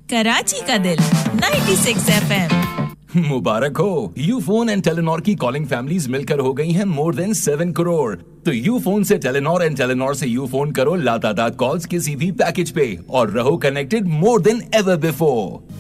कराची का दिल 96 FM। मुबारक हो, यूफोन एंड टेलीनॉर की कॉलिंग फैमिलीज मिलकर हो गई हैं मोर देन 7 करोड़। तो यूफोन से टेलीनॉर एंड टेलीनॉर से यूफोन करो लातादार कॉल्स किसी भी पैकेज पे और रहो connected more than ever before.